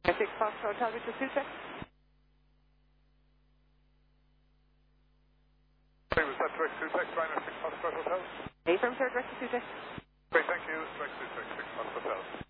6 Foxtrot Hotel, Richard Sutek. Hey, was that direct Sutek, Diner 6 Foxtrot Hotel? Affirm, sir, direct to Sutek. Great, thank you. Direct Sutek, 6 Foxtrot Hotel.